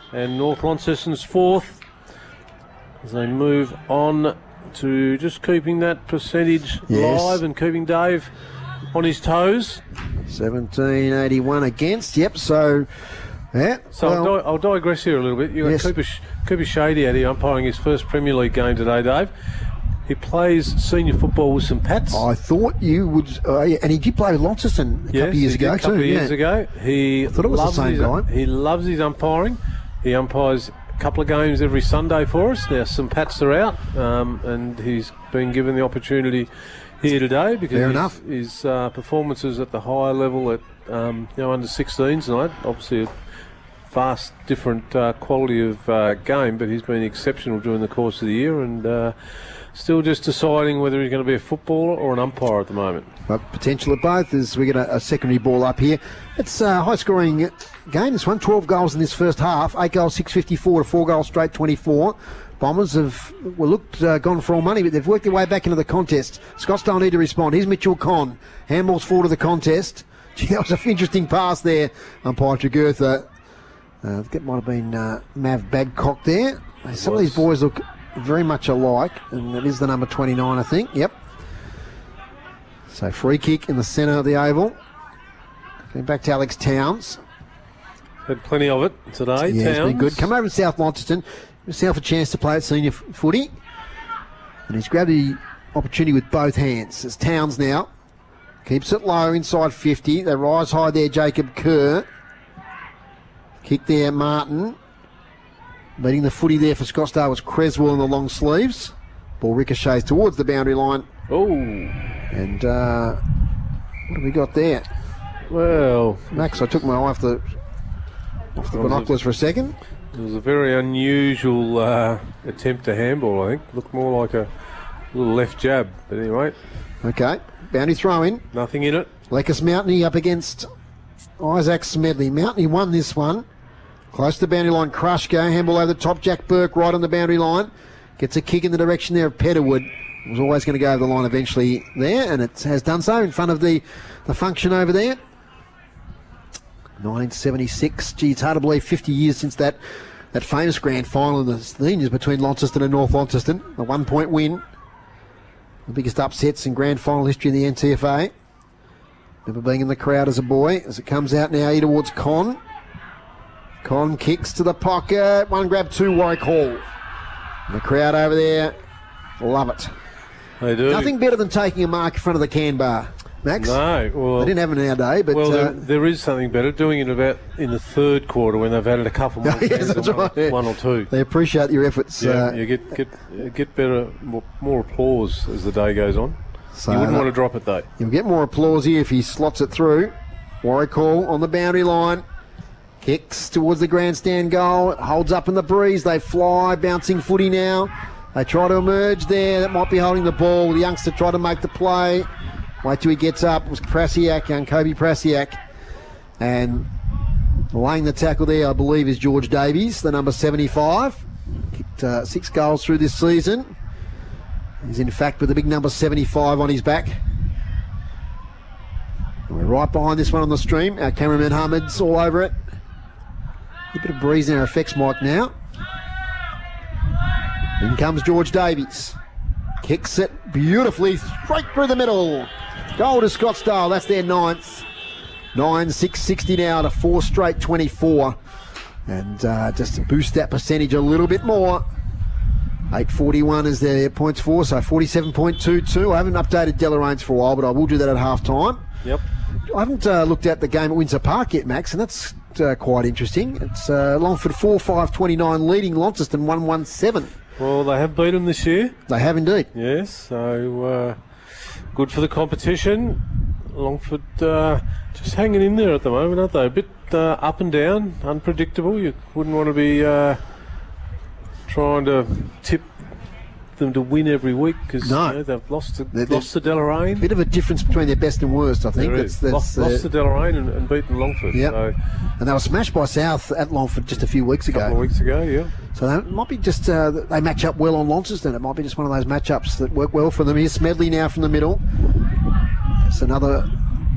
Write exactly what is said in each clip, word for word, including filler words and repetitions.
and North Launceston's fourth as they move on to just keeping that percentage Yes. live and keeping Dave on his toes. seventeen eighty-one against. Yep. So, yeah. So well, I'll, di- I'll digress here a little bit. You've got Yes. Cooper, Sh- Cooper Shady out here umpiring his first Premier League game today, Dave. He plays senior football with Saint Pat's. I thought you would, uh, yeah, and he did play with Launceston a Yes, couple of years he did ago a couple too. of years yeah. ago. He thought it was the loves same his, guy. He loves his umpiring. He umpires a couple of games every Sunday for us. Now Saint Pat's are out, um, and he's been given the opportunity here today because Fair his, enough. his uh, performances at the higher level at um, you know under sixteens tonight, obviously a vast different uh, quality of uh, game, but he's been exceptional during the course of the year and. Uh, Still just deciding whether he's going to be a footballer or an umpire at the moment. But potential of both as we get a, a secondary ball up here. It's a high-scoring game, this one. twelve goals in this first half. eight goals, six fifty-four to four goals straight, twenty-four. Bombers have well, looked uh, gone for all money, but they've worked their way back into the contest. Scottsdale need to respond. Here's Mitchell Conn. Handballs forward to the contest. Gee, that was an interesting pass there, umpire Jagurtha. Uh, that might have been uh, Mav Babcock there. Some of these boys look very much alike, and it is the number twenty-nine, I think. Yep. So free kick in the centre of the oval. Going back to Alex Towns. Had plenty of it today. Yeah, it's been Towns. good. Come over to South Launceston. Give himself a chance to play at senior f- footy. And he's grabbed the opportunity with both hands. It's Towns now. Keeps it low inside fifty. They rise high there, Jacob Kerr. Kick there, Martin. Leading the footy there for Scottsdale was Creswell in the long sleeves. Ball ricochets towards the boundary line. Oh, And uh, what have we got there? well, Max, I took my eye off the, off the What was binoculars for a second. it was a very unusual uh, attempt to handball, I think. Looked more like a little left jab. But anyway, Okay, boundary throw in. nothing in it. Lecus Mountainy up against Isaac Smedley. Mountainy won this one. Close to the boundary line, Krushko. Handball over the top, Jack Burke right on the boundary line. Gets a kick in the direction there of Petterwood. Was always going to go over the line eventually there, and it has done so in front of the, the function over there. nineteen seventy-six. Gee, it's hard to believe fifty years since that, that famous grand final in the seniors between Launceston and North Launceston. A one-point win. The biggest upsets in grand final history in the N T F A. Never being in the crowd as a boy. As it comes out now here towards Con. Con kicks to the pocket. One grab, two, Warwick Hall. And the crowd over there, love it. They do. Nothing better than taking a mark in front of the can bar, Max. No, well, They didn't have it in our day, but... well, there, uh, there is something better. Doing it about in the third quarter when they've added a couple more Yes, cans that's than one, right, yeah. one or two. they appreciate your efforts. Yeah, uh, you get get get better, more, more applause as the day goes on. so you wouldn't that- want to drop it though. You'll get more applause here if he slots it through. Warwick Hall on the boundary line. Kicks towards the grandstand goal. It holds up in the breeze. They fly. Bouncing footy now. They try to emerge there. That might be holding the ball. The youngster tried to make the play. Wait till he gets up. It was Prasiak, young Kobe Prasiak. And laying the tackle there, I believe, is George Davies, the number seventy-five. Kicked uh, six goals through this season. He's in fact with the big number seventy-five on his back. We're right behind this one on the stream. Our cameraman Hamid's all over it. A bit of breeze in our effects mic now. In comes George Davies. Kicks it beautifully straight through the middle. Goal to Scottsdale. That's their ninth. nine six sixty now to four straight twenty-four. And uh, just to boost that percentage a little bit more. eight forty-one is their points for, so forty-seven point two two. I haven't updated Deloraines for a while, but I will do that at half time. Yep. I haven't uh, looked at the game at Windsor Park yet, Max, and that's uh, quite interesting. It's uh, Longford four five twenty-nine leading Launceston one one seven. Well, they have beat them this year. They have indeed. Yes, so uh, good for the competition. Longford uh, just hanging in there at the moment, aren't they? A bit uh, up and down, unpredictable. You wouldn't want to be uh, trying to tip them to win every week because No. you know, they've lost to, They're- lost to Deloraine. Bit of a difference between their best and worst, I think. There That's, is. that's, lost, uh, lost to Deloraine and, and beaten Longford. Yep. So, and they were smashed by South at Longford just a few weeks a couple ago. of weeks ago, yeah. So that might be just, uh, they match up well on Launceston. It might be just one of those matchups that work well for them. Here's Smedley now from the middle. It's another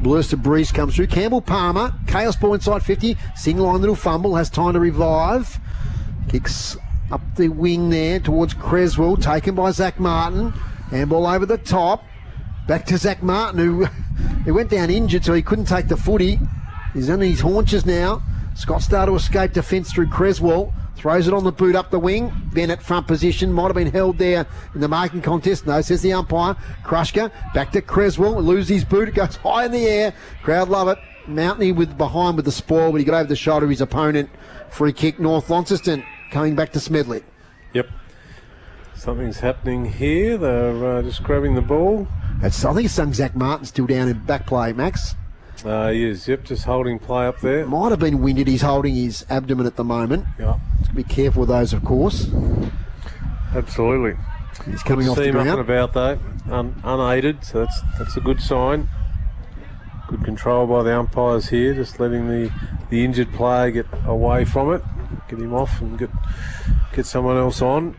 Blurster Breeze comes through. Campbell Palmer, Chaos Ball inside fifty. Sing line, little fumble, has time to revive. Kicks up the wing there towards Creswell, taken by Zach Martin. Handball over the top. Back to Zach Martin, who he went down injured, so he couldn't take the footy. He's on his haunches now. Scottsdale to escape defence through Creswell. Throws it on the boot up the wing. Bennett front position. Might have been held there in the marking contest. No, says the umpire. Krushka back to Creswell. Loses his boot. It goes high in the air. Crowd love it. Mountney with behind with the spoil, but he got over the shoulder of his opponent. Free kick, North Launceston coming back to Smedley. Yep. Something's happening here. They're uh, just grabbing the ball. That's, I think it's son Zach Martin still down in back play, Max. Uh, he is, yep, just holding play up there. Might have been winded. He's holding his abdomen at the moment. Yeah. Be careful with those, of course. Absolutely. He's coming off the Steam ground. up and about though, un- unaided, so that's that's a good sign. Good control by the umpires here, just letting the, the injured player get away from it, get him off and get get someone else on.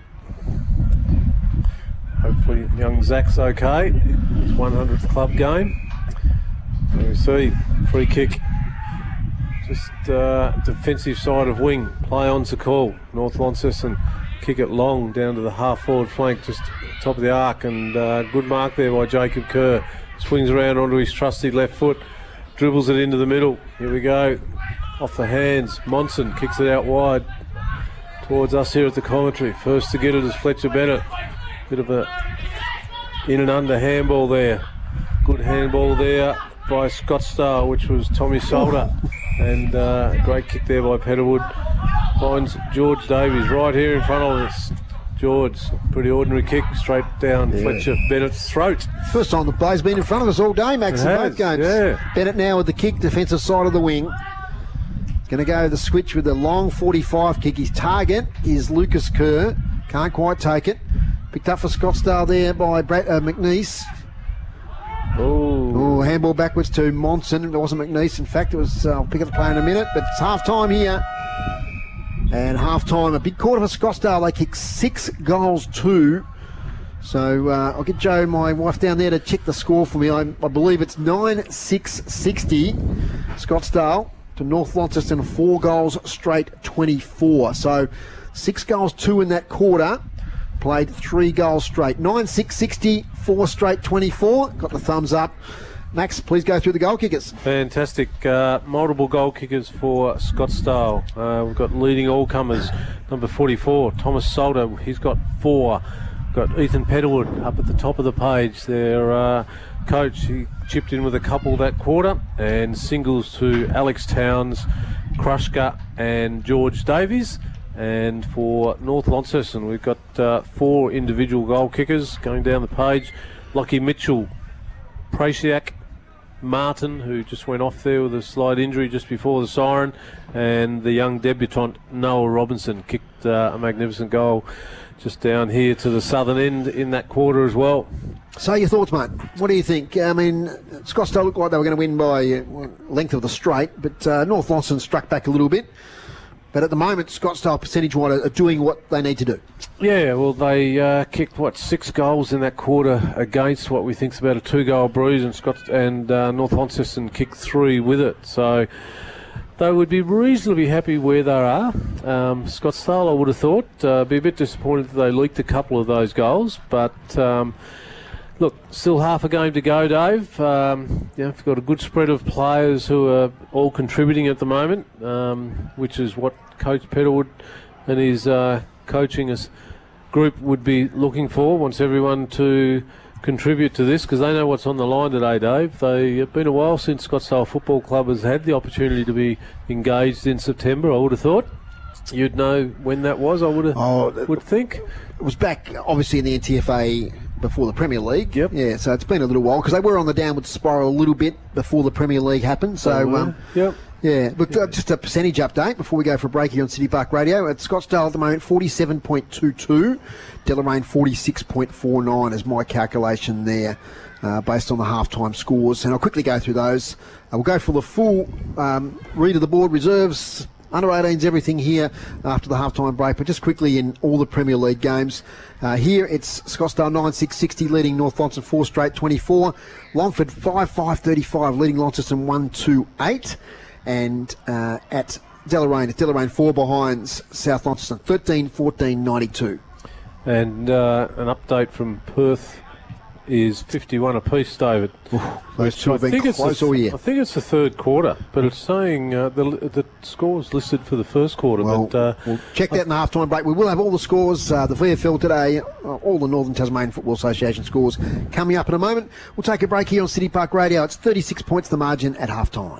Hopefully young Zach's okay. His one hundredth club game. There we see, free kick. Just uh, defensive side of wing. Play on to call. North Launceston kick it long down to the half forward flank, just top of the arc, and uh, good mark there by Jacob Kerr. Swings around onto his trusty left foot, dribbles it into the middle. Here we go. Off the hands. Monson kicks it out wide towards us here at the commentary. First to get it is Fletcher Bennett. Bit of a in and under handball there. Good handball there by Scottsdale, which was Tommy Solder, and uh, great kick there by Petterwood. Finds George Davies right here in front of us. George, pretty ordinary kick, straight down yeah. Fletcher Bennett's throat. First time the play's been in front of us all day, Max, it in has, both games. Yeah. Bennett now with the kick, defensive side of the wing. Going to go the switch with the long forty-five kick. His target is Lucas Kerr. Can't quite take it. Picked up for Scottsdale there by Brad, uh, McNeese. Oh, handball backwards to Monson. It wasn't McNeese. In fact, it was. Uh, I'll pick up the play in a minute. But it's half time here. And half time, a big quarter for Scottsdale. They kick six goals, two. So uh, I'll get Joe, my wife, down there to check the score for me. I, I believe it's nine six sixty. Scottsdale to North Launceston, four goals straight, twenty-four. So six goals, two in that quarter. Played three goals straight. nine six sixty, four straight, twenty-four. Got the thumbs up. Max, please go through the goal kickers. Fantastic. Uh, multiple goal kickers for Scottsdale. Uh, we've got leading all-comers, number forty-four, Thomas Solder. He's got four. We've got Ethan Petterwood up at the top of the page. Their uh, coach, he chipped in with a couple that quarter. And singles to Alex Towns, Krushka and George Davies. And for North Launceston, we've got uh, four individual goal kickers going down the page. Lockie Mitchell, Prasiak, Martin, who just went off there with a slight injury just before the siren, and the young debutant Noah Robinson kicked uh, a magnificent goal just down here to the southern end in that quarter as well. So your thoughts, mate? What do you think? I mean, Scottsdale looked like they were going to win by uh, length of the straight, but uh, North Launceston struck back a little bit. But at the moment, Scottsdale percentage-wise are doing what they need to do. Yeah, well, they uh, kicked, what, six goals in that quarter against what we think is about a two-goal bruise, and Scott and uh, North Launceston kicked three with it. So they would be reasonably happy where they are. Um, Scottsdale, I would have thought, uh, be a bit disappointed that they leaked a couple of those goals. But, um, look, still half a game to go, Dave. Um, you know, we've got a good spread of players who are all contributing at the moment, um, which is what Coach Petterwood and his uh, coaching us group would be looking for. Wants everyone to contribute to this because they know what's on the line today, Dave. They have been a while since Scottsdale Football Club has had the opportunity to be engaged in September. I would have thought you'd know when that was. I would have oh, would think it was back obviously in the N T F A before the Premier League. Yep. Yeah, so it's been a little while because they were on the downward spiral a little bit before the Premier League happened. So um, yep. Yeah, but uh, just a percentage update before we go for a break here on City Park Radio. At Scottsdale at the moment, forty-seven point two two. Deloraine, forty-six point four nine is my calculation there, uh, based on the half-time scores. And I'll quickly go through those. Uh, we'll go for the full um, read of the board reserves under eighteens, everything here after the half-time break. But just quickly in all the Premier League games, uh, here it's Scottsdale nine six sixty leading North Launceston four straight twenty-four. Longford five five thirty-five leading Launceston one two eight. And uh, at Deloraine, it's Deloraine four behind South Launceston thirteen fourteen ninety-two. And uh, an update from Perth is fifty-one apiece, David. Ooh, those two have been close all year. I think it's the third quarter, but it's saying uh, the the scores listed for the first quarter. Well, but, uh, we'll check that in the half-time break. We will have all the scores, uh, the V F L today, uh, all the Northern Tasmanian Football Association scores coming up in a moment. We'll take a break here on City Park Radio. It's thirty-six points the margin at half-time.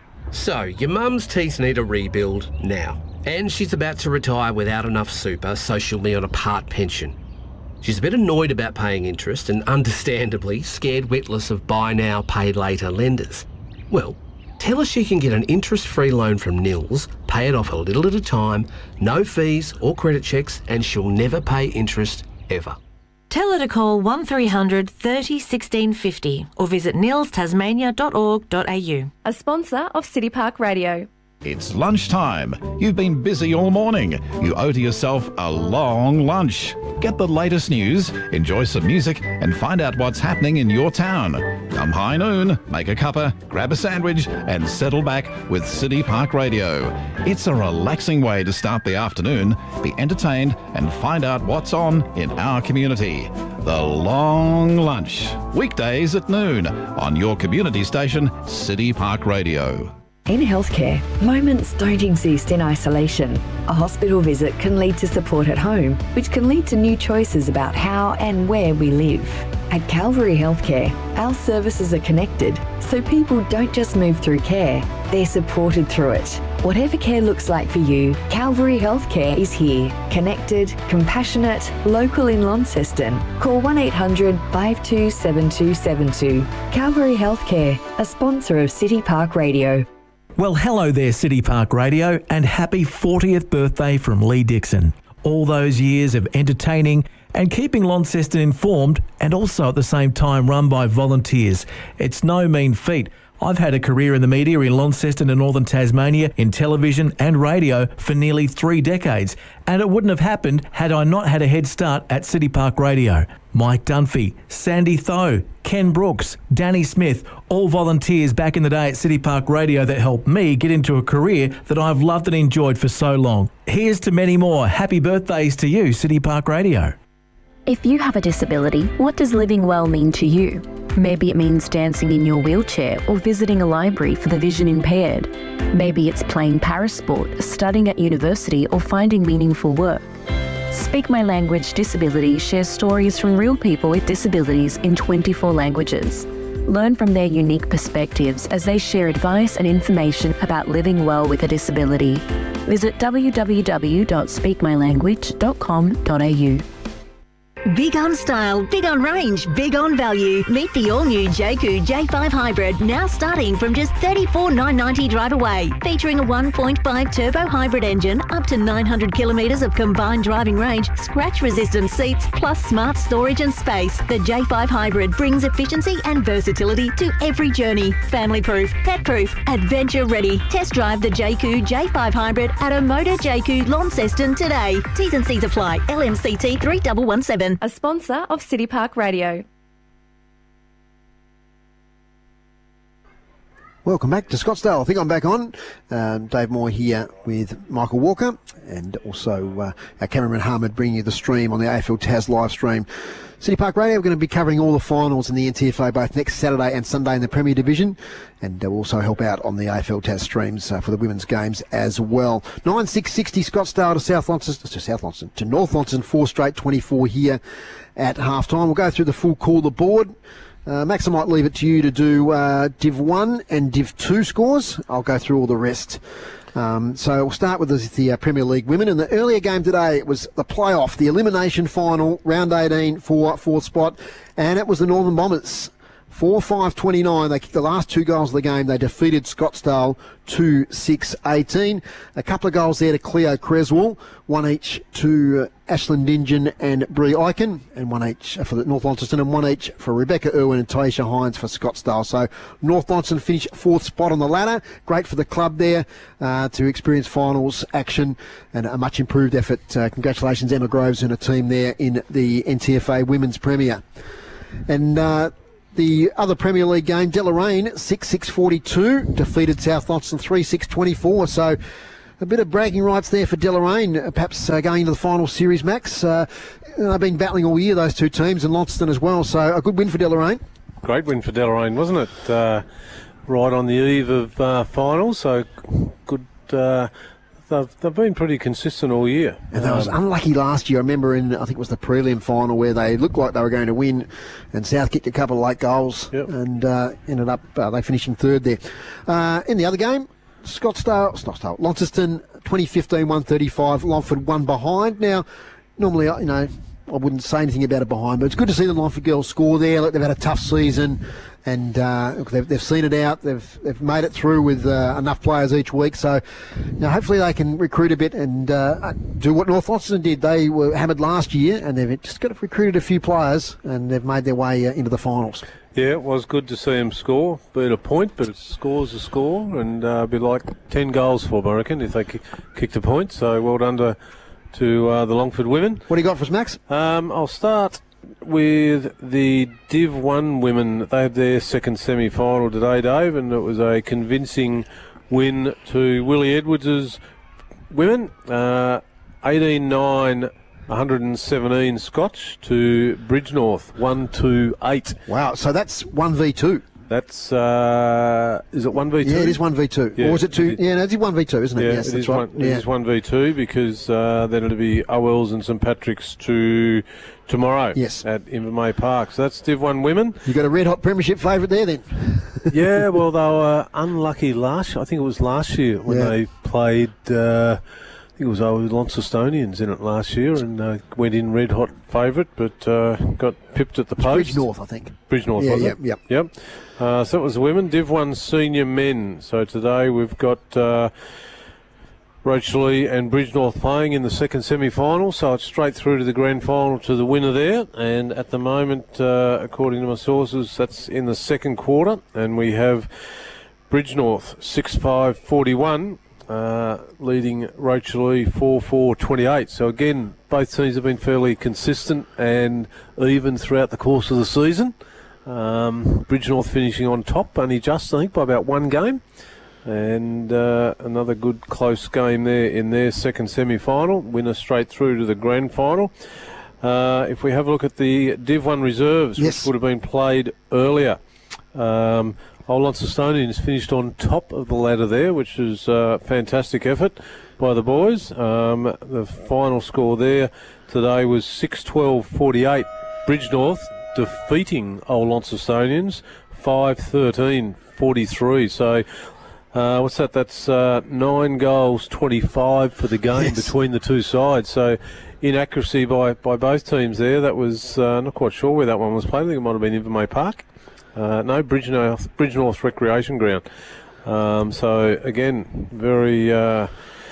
So, your mum's teeth need a rebuild now, and she's about to retire without enough super, so she'll be on a part pension. She's a bit annoyed about paying interest and understandably scared witless of buy now, pay later lenders. Well, tell her she can get an interest-free loan from Nils, pay it off a little at a time, no fees or credit checks, and she'll never pay interest ever. Tell her to call one three hundred thirty sixteen fifty or visit nils tasmania dot org dot a u. A sponsor of City Park Radio. It's lunchtime. You've been busy all morning. You owe to yourself a long lunch. Get the latest news, enjoy some music, and find out what's happening in your town. Come high noon, make a cuppa, grab a sandwich, and settle back with City Park Radio. It's a relaxing way to start the afternoon, be entertained, and find out what's on in our community. The Long Lunch. Weekdays at noon on your community station, City Park Radio. In healthcare, moments don't exist in isolation. A hospital visit can lead to support at home, which can lead to new choices about how and where we live. At Calvary Healthcare, our services are connected, so people don't just move through care, they're supported through it. Whatever care looks like for you, Calvary Healthcare is here. Connected, compassionate, local in Launceston. Call one eight hundred five two seven two seven two. Calvary Healthcare, a sponsor of City Park Radio. Well, hello there, City Park Radio, and happy fortieth birthday from Lee Dixon. All those years of entertaining and keeping Launceston informed, and also at the same time run by volunteers. It's no mean feat. I've had a career in the media in Launceston and Northern Tasmania, in television and radio for nearly three decades, and it wouldn't have happened had I not had a head start at City Park Radio. Mike Dunphy, Sandy Tho, Ken Brooks, Danny Smith, all volunteers back in the day at City Park Radio that helped me get into a career that I've loved and enjoyed for so long. Here's to many more. Happy birthdays to you, City Park Radio. If you have a disability, what does living well mean to you? Maybe it means dancing in your wheelchair or visiting a library for the vision impaired. Maybe it's playing parasport, studying at university, or finding meaningful work. Speak My Language Disability shares stories from real people with disabilities in twenty-four languages. Learn from their unique perspectives as they share advice and information about living well with a disability. Visit w w w dot speak my language dot com dot a u. Big on style, big on range, big on value. Meet the all-new Jayco J five Hybrid, now starting from just thirty-four thousand nine hundred ninety dollars drive away. Featuring a one point five turbo hybrid engine, up to nine hundred kilometres of combined driving range, scratch-resistant seats, plus smart storage and space. The J five Hybrid brings efficiency and versatility to every journey. Family-proof, pet-proof, adventure-ready. Test drive the Jayco J five Hybrid at a Motor Jayco Launceston today. T's and C's apply. L M C T three one one seven. A sponsor of City Park Radio. Welcome back to Scottsdale. I think I'm back on. Um, Dave Moore here with Michael Walker, and also uh, our cameraman Hamid bringing you the stream on the A F L Tas live stream. City Park Radio, we're going to be covering all the finals in the N T F A both next Saturday and Sunday in the Premier Division, and uh, we'll also help out on the A F L Tas streams uh, for the women's games as well. nine six sixty Scottsdale to South Launceston, to South Launceston, to North Launceston, four straight twenty-four here at half time. We'll go through the full call the board. Uh, Max, I might leave it to you to do uh, Div one and Div two scores. I'll go through all the rest. Um, so we'll start with the, the uh, Premier League women. In the earlier game today, it was the playoff, the elimination final, round eighteen for fourth spot, and it was the Northern Bombers. four five twenty-nine. They kicked the last two goals of the game. They defeated Scottsdale two six eighteen. A couple of goals there to Cleo Creswell, one each to Ashlyn Dingen and Bree Eichen, and one each for the North Launceston, and one each for Rebecca Irwin and Taisha Hines for Scottsdale. So North Launceston finish fourth spot on the ladder. Great for the club there uh, to experience finals action and a much improved effort. Uh, congratulations, Emma Groves and a team there in the N T F A Women's Premier. And uh, the other Premier League game, Deloraine six six forty-two, defeated South Launceston three six twenty-four. So a bit of bragging rights there for Deloraine, uh, perhaps uh, going into the final series, Max. Uh, they've been battling all year, those two teams, and Launceston as well. So a good win for Deloraine. Great win for Deloraine, wasn't it? Uh, right on the eve of uh, finals, so good. Uh, They've, they've been pretty consistent all year. And they um, was unlucky last year. I remember in, I think it was the prelim final, where they looked like they were going to win, and South kicked a couple of late goals, yep. and uh, ended up, uh, they finished in third there. Uh, in the other game, Scottsdale, Scottsdale, Launceston, twenty fifteen, one thirty-five, Longford one behind. Now, normally, you know, I wouldn't say anything about it behind, but it's good to see the Longford girls score there. Look, they've had a tough season, and uh, look, they've, they've seen it out. They've they've made it through with uh, enough players each week. So, you know, hopefully they can recruit a bit and uh, do what North Launceston did. They were hammered last year, and they've just got recruited a few players, and they've made their way uh, into the finals. Yeah, it was good to see them score. Be it a point, but a score's a score, and uh, be like ten goals for them, I reckon, if they ki- kicked a point. So well done to to uh, the Longford women. What do you got for us, Max? Um, I'll start with the Div one women. They had their second semi-final today, Dave, and it was a convincing win to Willie Edwards' women. Uh, eighteen nine, one hundred seventeen Scotch to Bridgenorth, one two eight. Wow, so that's one v two. That's, uh, is it one v two? Yeah, it is one v two. Yeah, or is it two? it is. Yeah, no, it's one v two, isn't it? Yeah, yes, it that's is right. one, yeah. It is one v two because uh, then it'll be Owells and St Patrick's to tomorrow yes. at Invermay Park. So that's Div one women. You got a red hot premiership favourite there then. Yeah, well, they were unlucky last I think it was last year when yeah. they played, uh, I think it was Old Launcestonians in it last year, and uh, went in red hot favourite, but uh, got pipped at the it's post. Bridgenorth, I think. Bridgenorth, yeah, wasn't yep, it? Yep, yep. Uh, so that was the women. Div one senior men. So today we've got uh, Rocherley and Bridgenorth playing in the second semi-final, so it's straight through to the grand final to the winner there. And at the moment, uh, according to my sources, that's in the second quarter, and we have Bridgenorth six five forty-one. Uh, leading Rocherley four four twenty-eight. So again, both teams have been fairly consistent and even throughout the course of the season. Um, Bridgenorth finishing on top, only just, I think, by about one game. And uh, another good close game there in their second semi-final. Winner straight through to the grand final. Uh, if we have a look at the Div one reserves, yes. which would have been played earlier. Um, Old Launcestonians finished on top of the ladder there, which is a fantastic effort by the boys. Um, the final score there today was six twelve forty-eight. Bridgenorth defeating Old Launcestonians five thirteen forty-three. So, uh, what's that? That's uh, nine goals, twenty-five for the game yes. between the two sides. So, inaccuracy by, by both teams there. That was, uh, not quite sure where that one was played. I think it might have been Invermay Park. Uh, no, Bridgenorth, Bridgenorth Recreation Ground. Um, so, again, very uh,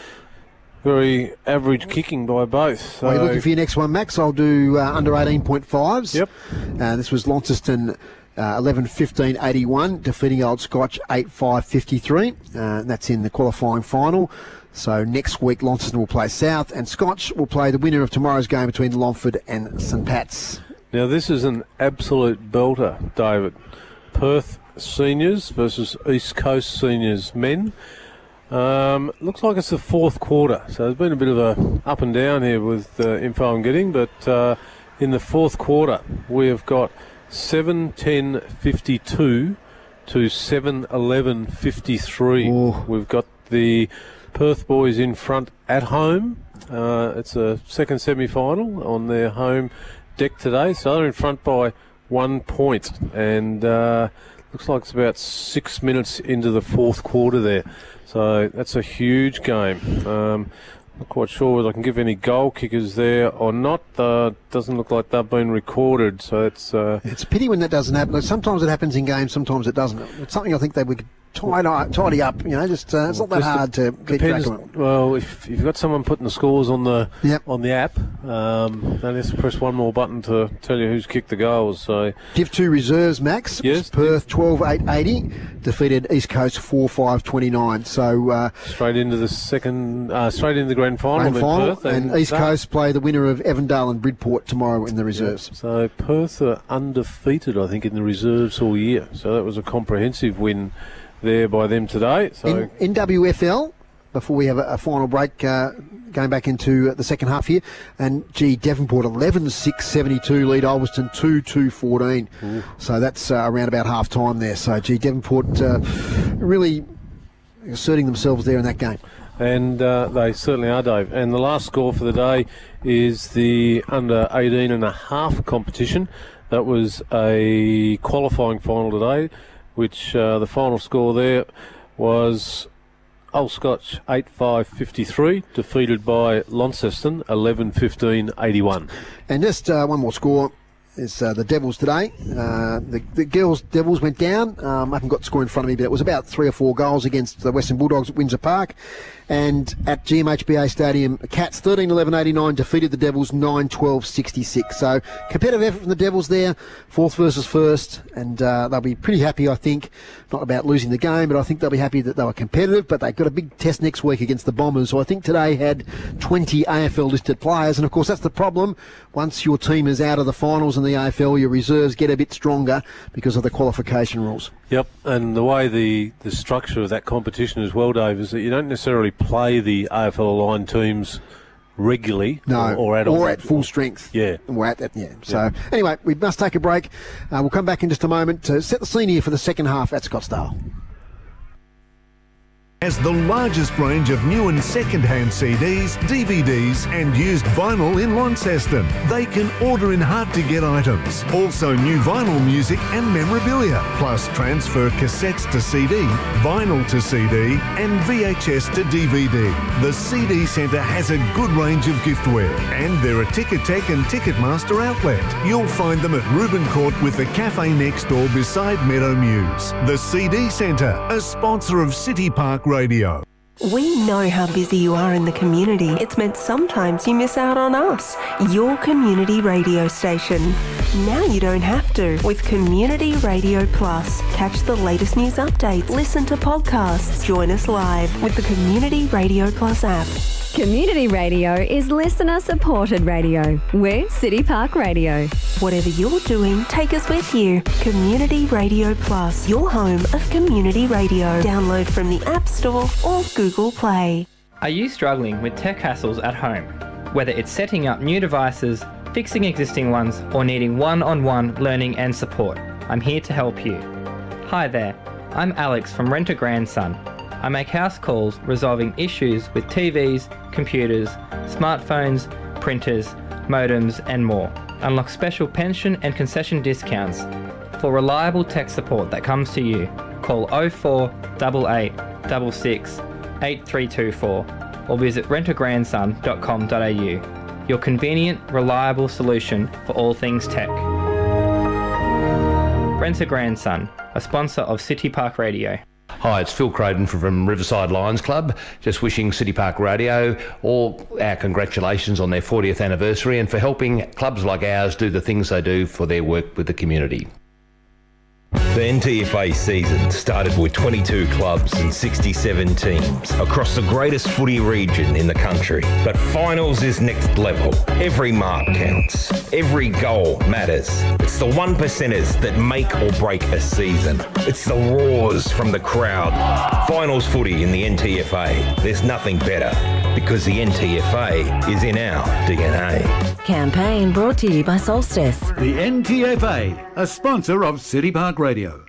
very average kicking by both. So well, you're looking for your next one, Max. I'll do uh, under eighteen point fives. Yep. Uh, this was Launceston uh, eleven fifteen eighty-one, defeating Old Scotch eight five fifty-three. Uh, that's in the qualifying final. So next week, Launceston will play South, and Scotch will play the winner of tomorrow's game between Longford and St Pat's. Now, this is an absolute belter, David. Perth seniors versus East Coast seniors men. Um, looks like it's the fourth quarter, so there's been a bit of a up and down here with the uh, info I'm getting, but uh, in the fourth quarter we have got seven ten fifty-two to seven eleven fifty-three. Ooh. We've got the Perth boys in front at home. Uh, it's a second semi-final on their home deck today, so they're in front by one point, and uh, looks like it's about six minutes into the fourth quarter there. So that's a huge game. Um, not quite sure whether I can give any goal kickers there or not. Uh, doesn't look like they've been recorded, so it's... Uh, it's a pity when that doesn't happen. Sometimes it happens in games, sometimes it doesn't. It's something I think they would tidy, tidy up. You know, just uh, it's not that Just hard to keep track depends. of it. Well, if you've got someone putting the scores on the Yep. on the app, um, then just press one more button to tell you who's kicked the goals. So Div two reserves, Max. Yes. Perth twelve eight eighty defeated East Coast four five twenty-nine. So uh, straight into the second, uh, straight into the grand final. grand then final, Perth, and East that- Coast play the winner of Evandale and Bridport tomorrow in the reserves. So Perth are undefeated, I think, in the reserves all year. So that was a comprehensive win there by them today. So In, in W F L, before we have a, a final break, uh, going back into the second half here, and gee, Devonport eleven six seventy-two lead Ulverston two two fourteen. So that's uh, around about half time there. So gee, Devonport uh, really asserting themselves there in that game. And uh, they certainly are, Dave. And the last score for the day is the under eighteen and a half competition. That was a qualifying final today, which uh, the final score there was Old Scotch eight five fifty-three, defeated by Launceston eleven fifteen eighty-one. And just uh, one more score is uh, the Devils today. Uh, the, the girls Devils went down. Um, I haven't got the score in front of me, but it was about three or four goals against the Western Bulldogs at Windsor Park. And at G M H B A Stadium, Cats thirteen eleven eighty-nine defeated the Devils nine twelve sixty-six. So competitive effort from the Devils there, fourth versus first, and uh, they'll be pretty happy, I think. Not about losing the game, but I think they'll be happy that they were competitive. But they've got a big test next week against the Bombers, who I think today had twenty A F L listed players. And of course, that's the problem. Once your team is out of the finals in the A F L, your reserves get a bit stronger because of the qualification rules. Yep, and the way the, the structure of that competition as well, Dave, is that you don't necessarily play the A F L aligned teams regularly No, or, or at or at full strength. Yeah. And we're at that, yeah. So anyway, we must take a break. Uh, we'll come back in just a moment to set the scene here for the second half at Scottsdale. Has the largest range of new and second-hand C Ds, D V Ds and used vinyl in Launceston. They can order in hard-to-get items. Also new vinyl music and memorabilia, plus transfer cassettes to C D, vinyl to C D and V H S to D V D. The C D Centre has a good range of giftware and they're a Ticketek and Ticketmaster outlet. You'll find them at Reuben Court with the cafe next door beside Meadow Mews. The C D Centre, a sponsor of City Park Radio. We know how busy you are in the community. It's meant sometimes you miss out on us, your community radio station. Now you don't have to with Community Radio Plus. Catch the latest news updates, listen to podcasts, join us live with the Community Radio Plus app. Community radio is listener-supported radio. We're City Park Radio. Whatever you're doing, take us with you. Community Radio Plus, your home of community radio. Download from the App Store or Google Play. Are you struggling with tech hassles at home? Whether it's setting up new devices, fixing existing ones, or needing one-on-one learning and support, I'm here to help you. Hi there, I'm Alex from Rent a Grandson. I make house calls resolving issues with T Vs, computers, smartphones, printers, modems and more. Unlock special pension and concession discounts. For reliable tech support that comes to you, call oh four eight eight six six eight three two four or visit rent a grandson dot com dot a u. Your convenient, reliable solution for all things tech. Rent a Grandson, a sponsor of City Park Radio. Hi, it's Phil Croden from Riverside Lions Club. Just wishing City Park Radio all our congratulations on their fortieth anniversary and for helping clubs like ours do the things they do for their work with the community. The N T F A season started with twenty-two clubs and sixty-seven teams across the greatest footy region in the country. But finals is next level. Every mark counts. Every goal matters. It's the one percenters that make or break a season. It's the roars from the crowd. Finals footy in the N T F A. There's nothing better because the N T F A is in our D N A. Campaign brought to you by Solstice. The N T F A, a sponsor of City Park Radio.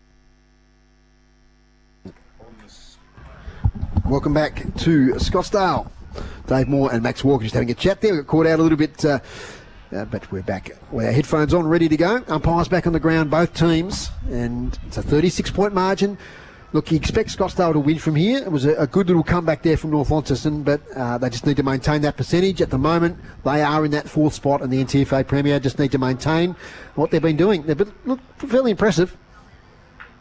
Welcome back to Scottsdale. Dave Moore and Max Walker just having a chat there. We got caught out a little bit, uh, uh, but we're back with our headphones on, ready to go. Umpires back on the ground, both teams, and it's a thirty-six point margin. Look, you expect Scottsdale to win from here. It was a, a good little comeback there from North Launceston, but uh, they just need to maintain that percentage. At the moment, they are in that fourth spot in the N T F A Premier. Just need to maintain what they've been doing. They've been look, fairly impressive.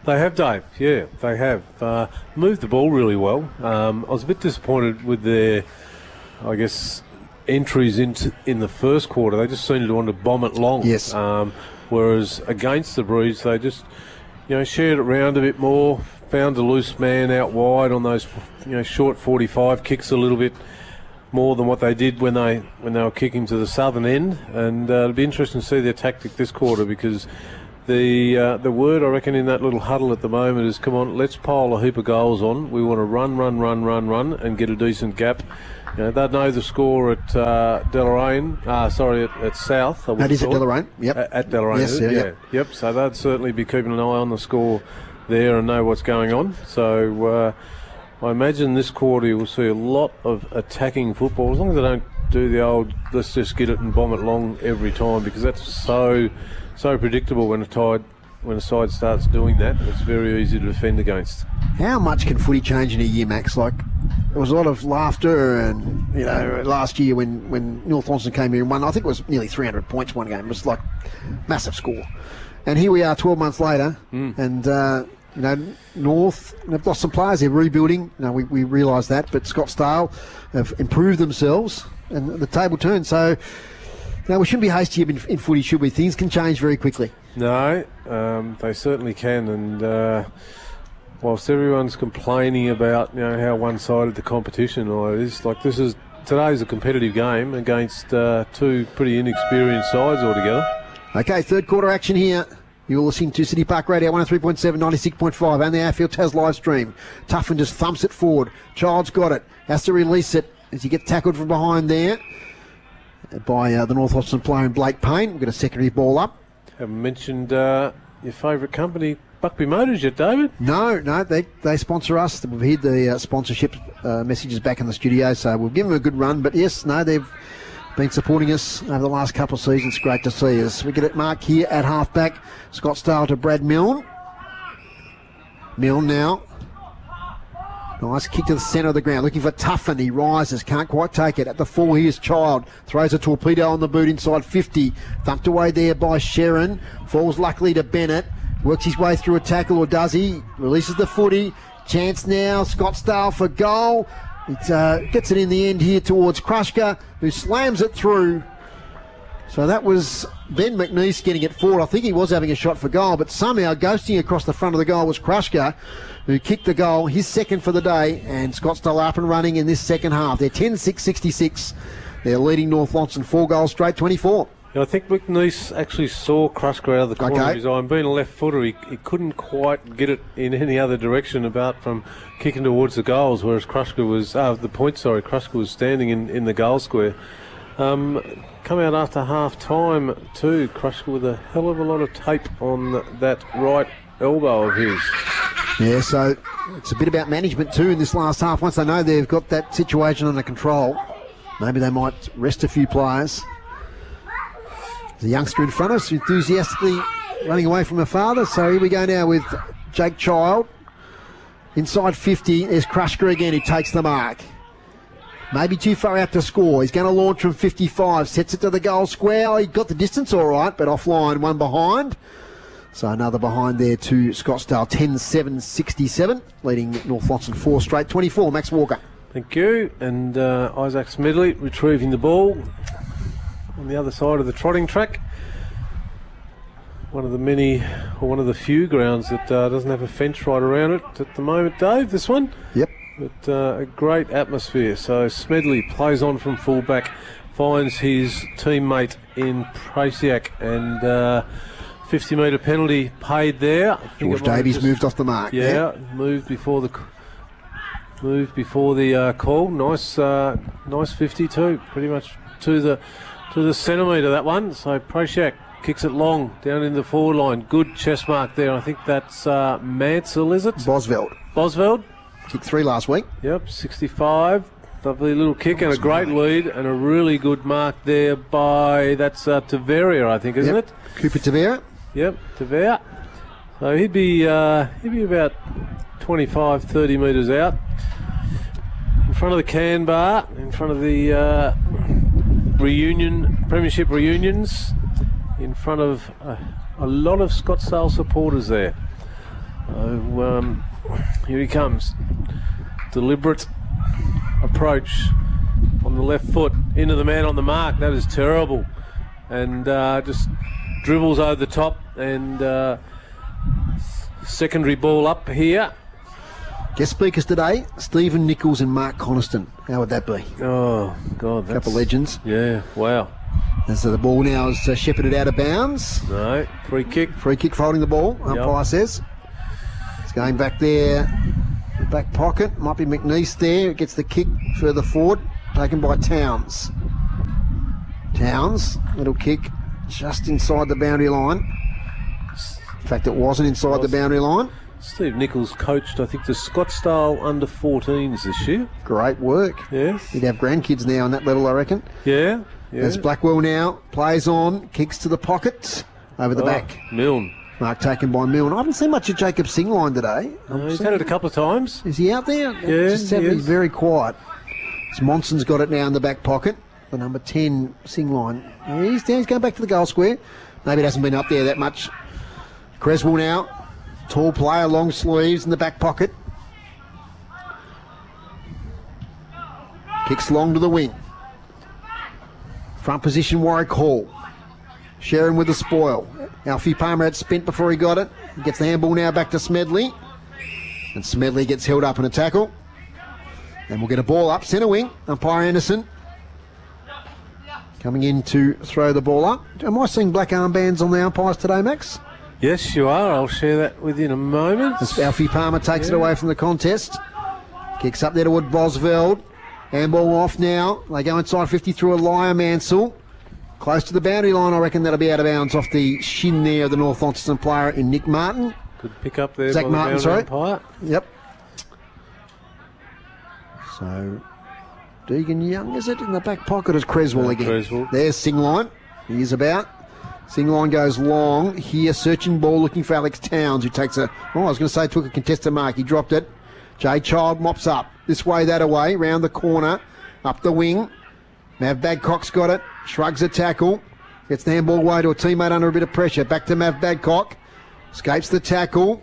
They have, Dave. Yeah, they have. Uh, moved the ball really well. Um, I was a bit disappointed with their, I guess, entries into in the first quarter. They just seemed to want to bomb it long. Yes. Um, whereas against the Breeze, they just, you know, shared it around a bit more, found a loose man out wide on those, you know, short forty-five kicks a little bit more than what they did when they when they were kicking to the southern end. And uh, it'll be interesting to see their tactic this quarter, because the uh, the word, I reckon, in that little huddle at the moment is, come on, let's pile a heap of goals on. We want to run, run, run, run, run, and get a decent gap. You know, they'd know the score at uh, Deloraine, uh, sorry, at, at South. That is at Deloraine, yep. At, at Deloraine, yes, yeah, yeah, yep. yep. So they'd certainly be keeping an eye on the score there and know what's going on. So uh, I imagine this quarter you will see a lot of attacking football, as long as they don't do the old let's just get it and bomb it long every time, because that's so so predictable when a tide when a side starts doing that. It's very easy to defend against. How much can footy change in a year, Max? Like, there was a lot of laughter, and you know, last year when when North Launceston came here and won, I think it was nearly three hundred points one game. It was like massive score, and here we are twelve months later, mm. and uh, you know, North, they've lost some players. They're rebuilding. You know, we we realise that, but Scottsdale have improved themselves, and the table turned. So, no, we shouldn't be hasty in, in footy, should we? Things can change very quickly. No, um, they certainly can, and uh, whilst everyone's complaining about, you know, how one-sided the competition is, like this is today's a competitive game against uh, two pretty inexperienced sides altogether. Okay, third quarter action here. You're listening to City Park Radio one oh three point seven, ninety-six point five, and the Airfield Taz live stream. Tuffin just thumps it forward. Child's got it, has to release it as he gets tackled from behind there by uh, the North Launceston player in Blake Payne. We've got a secondary ball up. Haven't mentioned uh, your favourite company, Buckby Motors, yet, David? No, no, they they sponsor us. We've had the uh, sponsorship uh, messages back in the studio, so we'll give them a good run. But yes, no, they've been supporting us over the last couple of seasons. Great to see us. We get it marked here at halfback. Scottsdale to Brad Milne. Milne now. Nice kick to the centre of the ground. Looking for Tuffin. He rises. Can't quite take it. At the full, here's Child. Throws a torpedo on the boot inside fifty. Thumped away there by Sheron. Falls luckily to Bennett. Works his way through a tackle, or does he? Releases the footy. Chance now. Scottsdale for goal. It uh, gets it in the end here towards Krushka, who slams it through. So that was Ben McNeese getting it forward. I think he was having a shot for goal, but somehow ghosting across the front of the goal was Krushka, who kicked the goal, his second for the day, and Scottsdale up and running in this second half. They're ten six sixty-six. They're leading North Launceston four goals straight, twenty-four. Yeah, I think McNeese actually saw Krushka out of the corner okay. of his eye. And being a left footer, he, he couldn't quite get it in any other direction apart from kicking towards the goals, whereas Krushka was, uh, the point, sorry, Krushka was standing in, in the goal square. Um, come out after half time too, Krushka with a hell of a lot of tape on that right elbow of his. Yeah, so it's a bit about management too in this last half. Once they know they've got that situation under control, maybe they might rest a few players. There's a youngster in front of us enthusiastically running away from her father. So here we go now with Jake Child. Inside fifty, there's Krushka again who takes the mark. Maybe too far out to score. He's going to launch from fifty-five. Sets it to the goal square. Oh, he got the distance all right, but offline, one behind. So another behind there to Scottsdale, ten seven sixty-seven, leading North Launceston four straight, twenty-four. Max Walker. Thank you. And uh, Isaac Smedley retrieving the ball on the other side of the trotting track. One of the many, or one of the few grounds that uh, doesn't have a fence right around it at the moment, Dave, this one. Yep. But uh, a great atmosphere. So Smedley plays on from fullback, finds his teammate in Prasiak, and uh, fifty metre penalty paid there. George Davies moved off the mark. Yeah, yeah. moved before the moved before the uh, call. Nice, uh, nice fifty too. Pretty much to the to the centimetre that one. So Prasiak kicks it long down in the forward line. Good chest mark there. I think that's uh, Mansell, is it? Bosveld. Bosveld. Kicked three last week. Yep, sixty-five. Lovely little kick and a great lead and a really good mark there by, that's uh, Taveria, I think, isn't yep. it? Cooper Taveria. Yep, Taveria. So he'd be uh, he'd be about twenty-five, thirty metres out. In front of the can bar, in front of the uh, reunion, premiership reunions, in front of uh, a lot of Scottsdale supporters there. So um, here he comes. Deliberate approach on the left foot into the man on the mark. That is terrible. And uh, just dribbles over the top and uh, secondary ball up here. Guest speakers today, Stephen Nichols and Mark Coniston. How would that be? Oh, God. That's... Couple of legends. Yeah, wow. And so the ball now is uh, shepherded out of bounds. No, free kick. Free kick for holding the ball, umpire yep. says. It's going back there, the back pocket. Might be McNeese there. It gets the kick further forward, taken by Towns. Towns, little kick just inside the boundary line. In fact, it wasn't inside the boundary line. Steve Nichols coached, I think, the Scottsdale under fourteens this year. Great work. Yes. He'd have grandkids now on that level, I reckon. Yeah. yeah. There's Blackwell now, plays on, kicks to the pocket, over the oh, back. Milne. Mark taken by Milne. I haven't seen much of Jacob Singline today. No, he's had it a couple of times. Is he out there? Yeah, Just sounded he is. very quiet. Monson's got it now in the back pocket. The number ten Singline. He's down. He's going back to the goal square. Maybe it hasn't been up there that much. Creswell now. Tall player, long sleeves in the back pocket. Kicks long to the wing. Front position, Warwick Hall. Sharon with the spoil. Alfie Palmer had spent before he got it. He gets the handball now back to Smedley. And Smedley gets held up in a tackle. And we'll get a ball up. Centre wing. Umpire Anderson. Coming in to throw the ball up. Am I seeing black armbands on the umpires today, Max? Yes, you are. I'll share that with you in a moment. As Alfie Palmer takes yeah. it away from the contest. Kicks up there toward Bosveld. Handball off now. They go inside fifty through a Liar Mansell. Close to the boundary line. I reckon that'll be out of bounds off the shin there of the North Launceston player in Nick Martin. Good pick up there. Zach by Martin, the sorry. Umpire. Yep. So, Deegan Young, is it? In the back pocket is Creswell uh, again. Creswell. There's Singline. He is about. Singline goes long. Here, searching ball, looking for Alex Towns, who takes a... Oh, I was going to say took a contested mark. He dropped it. Jay Child mops up. This way, that away. Round the corner. Up the wing. Mav Badcock's got it. Shrugs a tackle. Gets the handball away to a teammate under a bit of pressure. Back to Mav Badcock. Escapes the tackle.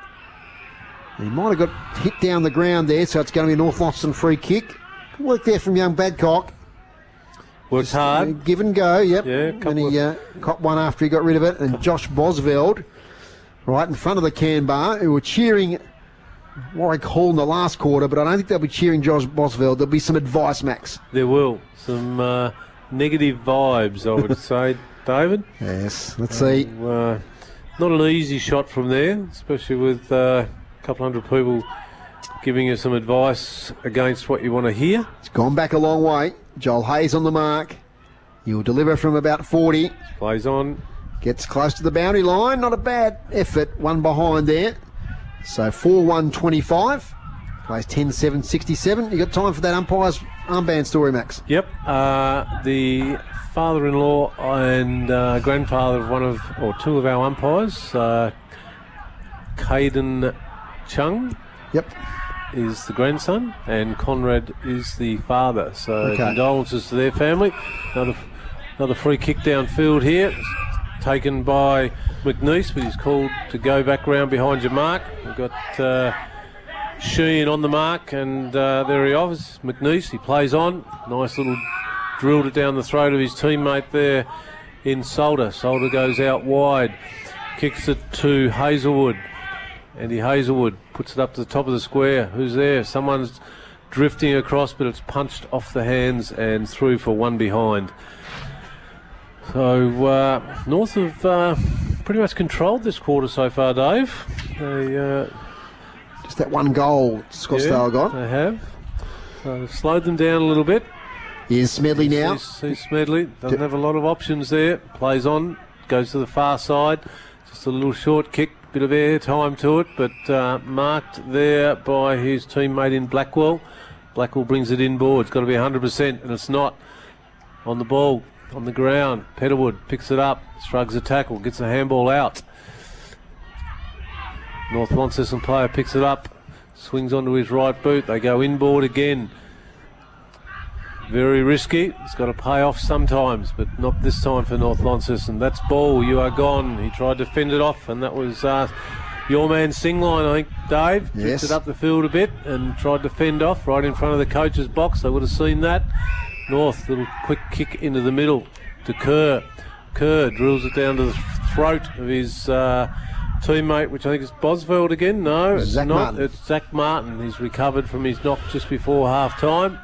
He might have got hit down the ground there, so it's going to be a North Launceston free kick. Good work there from young Badcock. Works hard. Uh, give and go, yep. Yeah, and he uh, caught one after he got rid of it. And Josh Bosveld, right in front of the can bar, who were cheering Warwick Hall in the last quarter, but I don't think they'll be cheering Josh Bosveld. There'll be some advice, Max. There will. Some uh, negative vibes, I would say, David. Yes, let's see. Uh, not an easy shot from there, especially with uh, a couple hundred people giving you some advice against what you want to hear. It's gone back a long way. Joel Hayes on the mark. He'll deliver from about forty. Plays on. Gets close to the boundary line. Not a bad effort. One behind there. So four one twenty-five. Plays ten seven sixty-seven. You got time for that umpire's armband story, Max? Yep. Uh, the father-in-law and uh, grandfather of one of, or two of our umpires, uh, Caden Chung. Yep. Is the grandson, and Conrad is the father. So okay. Condolences to their family. Another another free kick downfield here, taken by McNeese, but he's called to go back round behind your mark. We've got uh, Sheehan on the mark, and uh, there he is, McNeese. He plays on. Nice little drilled it down the throat of his teammate there in Solder. Solder goes out wide, kicks it to Hazelwood. Andy Hazelwood puts it up to the top of the square. Who's there? Someone's drifting across, but it's punched off the hands and through for one behind. So uh, North have uh, pretty much controlled this quarter so far, Dave. They uh, just that one goal Scottsdale yeah, got. They have. So they've slowed them down a little bit. Here's Smedley now. Here's, here's Smedley. Doesn't have a lot of options there. Plays on. Goes to the far side. Just a little short kick. Bit of air time to it, but uh, marked there by his teammate in Blackwell. Blackwell brings it inboard. It's got to be one hundred percent, and it's not. On the ball, on the ground. Petterwood picks it up, shrugs a tackle, gets the handball out. North Launceston player picks it up, swings onto his right boot. They go inboard again. Very risky. It's got to pay off sometimes, but not this time for North Launceston. That's ball. You are gone. He tried to fend it off, and that was uh, your man Singline, I think, Dave, Yes. drifted up the field a bit and tried to fend off right in front of the coach's box. They would have seen that. North, little quick kick into the middle to Kerr. Kerr drills it down to the throat of his uh, teammate, which I think is Bosveld again. No, it's Zach not. Martin. It's Zach Martin. He's recovered from his knock just before half time.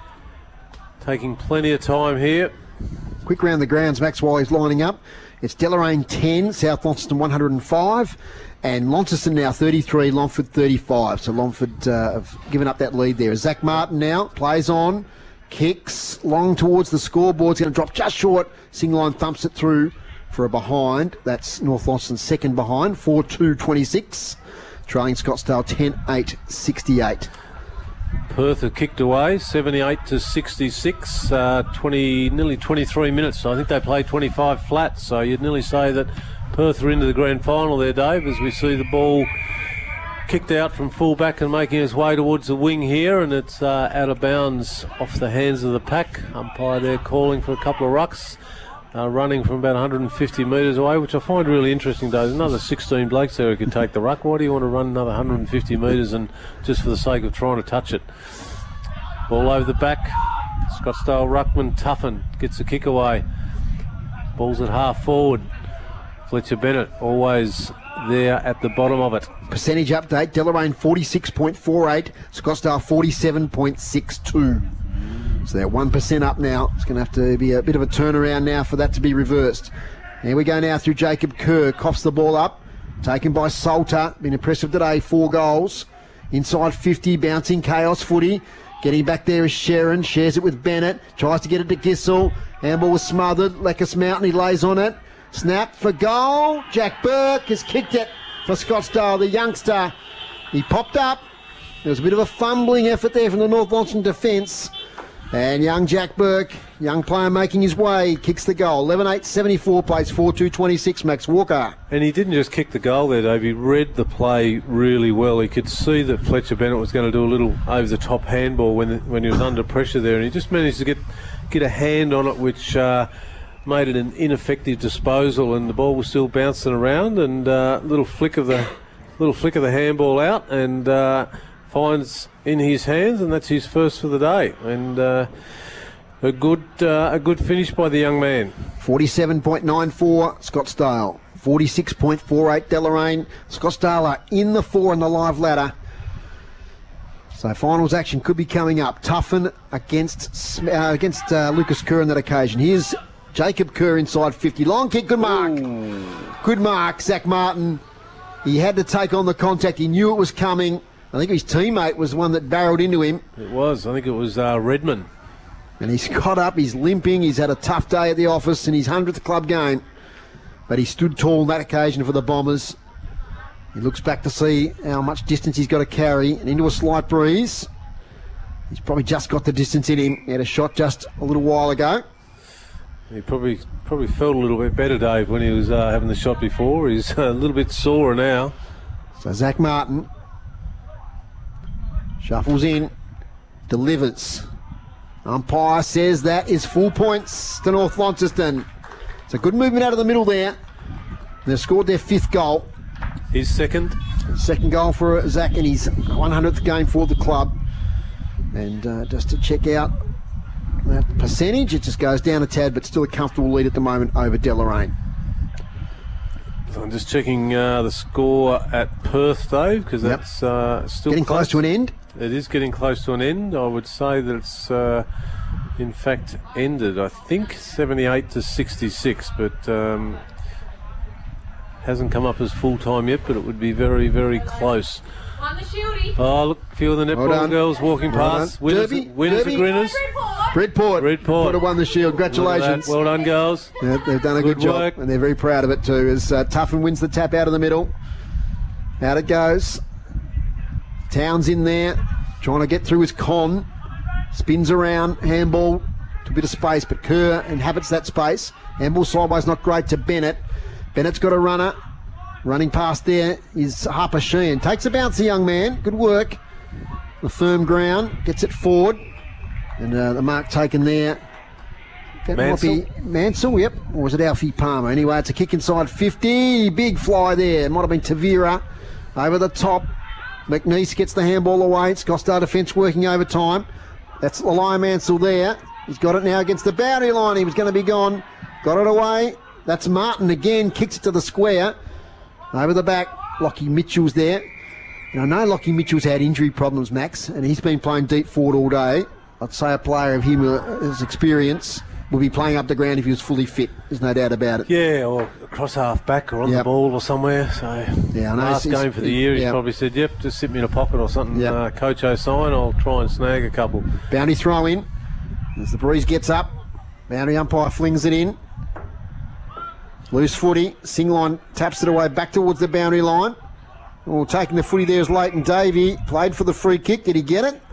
Taking plenty of time here. Quick round the grounds, Max, while he's lining up. It's Deloraine ten, South Launceston one hundred five, and Launceston now thirty-three, Longford thirty-five. So Longford uh, have given up that lead there. Zach Martin now plays on, kicks long towards the scoreboard. It's going to drop just short. Singline thumps it through for a behind. That's North Launceston's second behind, four two twenty-six. Trailing Scottsdale ten eight sixty-eight. Perth have kicked away, seventy-eight to sixty-six, uh, twenty, nearly twenty-three minutes. I think they played twenty-five flat, so you'd nearly say that Perth are into the grand final there, Dave, as we see the ball kicked out from full-back and making its way towards the wing here, and it's uh, out of bounds off the hands of the pack. Umpire there calling for a couple of rucks. Uh, running from about one hundred fifty metres away, which I find really interesting, Dave. There's another sixteen blokes there who could take the ruck. Why do you want to run another one hundred fifty metres and just for the sake of trying to touch it? Ball over the back. Scottsdale ruckman Tuffin gets a kick away. Ball's at half forward. Fletcher Bennett always there at the bottom of it. Percentage update, Deloraine forty-six point four eight, Scottsdale forty-seven point six two. So they're one percent up now. It's going to have to be a bit of a turnaround now for that to be reversed. Here we go now through Jacob Kerr. Coughs the ball up. Taken by Salter. Been impressive today. Four goals. Inside fifty. Bouncing chaos footy. Getting back there is Sharon. Shares it with Bennett. Tries to get it to Gissel. Handball was smothered. Leckus Mountain. He lays on it. Snap for goal. Jack Burke has kicked it for Scottsdale. The youngster. He popped up. There was a bit of a fumbling effort there from the North Launceston defence. And young Jack Burke, young player making his way, kicks the goal. eleven eight seventy-four, plays four two twenty-six, Max Walker. And he didn't just kick the goal there, Dave. He read the play really well. He could see that Fletcher Bennett was going to do a little over-the-top handball when when he was under pressure there. And he just managed to get, get a hand on it, which uh, made it an ineffective disposal. And the ball was still bouncing around. And a uh, little flick of the little flick of the handball out. And... Uh, finds in his hands, and that's his first for the day. And uh, a good uh, a good finish by the young man. forty-seven point nine four, Scottsdale. forty-six point four eight, Deloraine. Scottsdale are in the four on the live ladder. So finals action could be coming up. Tuffin against uh, against uh, Lucas Kerr on that occasion. Here's Jacob Kerr inside fifty. Long kick, good mark. Ooh. Good mark, Zach Martin. He had to take on the contact. He knew it was coming. I think his teammate was the one that barreled into him. It was. I think it was uh, Redmond. And he's got up, he's limping, he's had a tough day at the office in his hundredth club game. But he stood tall on that occasion for the Bombers. He looks back to see how much distance he's got to carry, and into a slight breeze. He's probably just got the distance in him. He had a shot just a little while ago. He probably probably felt a little bit better, Dave, when he was uh, having the shot before. He's a little bit sore now. So Zach Martin shuffles in, delivers. Umpire says that is full points to North Launceston. It's a good movement out of the middle there. They've scored their fifth goal. His second. Second goal for Zach in his one hundredth game for the club. And uh, just to check out that percentage, it just goes down a tad, but still a comfortable lead at the moment over Deloraine. I'm just checking uh, the score at Perth, Dave, because Yep. that's uh, still Getting close to an end. It is getting close to an end. I would say that it's uh, in fact ended. I think seventy-eight to sixty-six, but um, hasn't come up as full time yet. But it would be very, very close. Oh, look, a few of the netball Well done. girls walking Well past. done. Winners, Derby, winners Derby. and grinners. Bridport. Bridport. Would have won the shield. Congratulations. Well done, girls. Yeah, they've done a good, Good job, work. and they're very proud of it too. As uh, Tuffin wins the tap out of the middle. Out it goes. Towns in there, trying to get through his con. Spins around, handball to a bit of space, but Kerr inhabits that space. Handball sideways, not great to Bennett. Bennett's got a runner. Running past there is Harper Sheehan. Takes a bounce, the young man. Good work. The firm ground, gets it forward. And uh, the mark taken there. That Mansell? might be Mansell, yep. Or was it Alfie Palmer? Anyway, it's a kick inside fifty. Big fly there. It might have been Tavira Over the top. McNeese gets the handball away. Scottsdale defence working overtime. That's Elias Mansell there. He's got it now against the boundary line. He was going to be gone. Got it away. That's Martin again. Kicks it to the square. Over the back. Lockie Mitchell's there. And I know Lockie Mitchell's had injury problems, Max, and he's been playing deep forward all day. I'd say a player of him, uh, his experience, will be playing up the ground if he was fully fit. There's no doubt about it. Yeah, or across half back or on Yep. the ball or somewhere. So Yeah, I know. last He's- game for the he's- year, he yep. probably said, "Yep, just sit me in a pocket or something." Yep. Uh, Coach O'Sign, I'll try and snag a couple. Boundary throw in. As the breeze gets up, boundary umpire flings it in. Loose footy. Singline taps it away back towards the boundary line. Well, taking the footy there is Leighton Davey. Played for the free kick. Did he get it?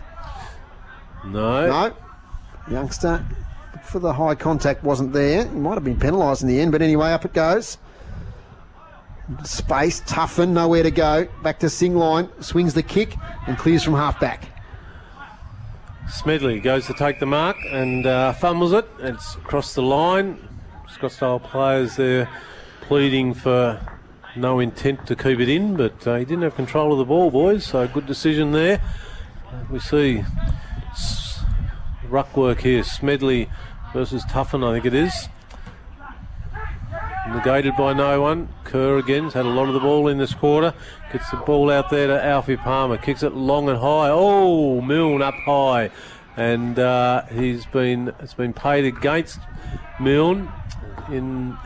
No. No. Youngster for the high contact wasn't there. He might have been penalised in the end, but anyway, up it goes. Space, Tuffin, nowhere to go. Back to Singline, swings the kick and clears from half back. Smedley goes to take the mark and uh, fumbles it. It's across the line. Scottsdale players there pleading for no intent to keep it in, but uh, he didn't have control of the ball, boys, so good decision there. Uh, we see s- ruck work here. Smedley versus Tuffin, I think it is. Negated by no one. Kerr again has had a lot of the ball in this quarter. Gets the ball out there to Alfie Palmer. Kicks it long and high. Oh, Milne up high. And uh, he's been it's been paid against Milne in...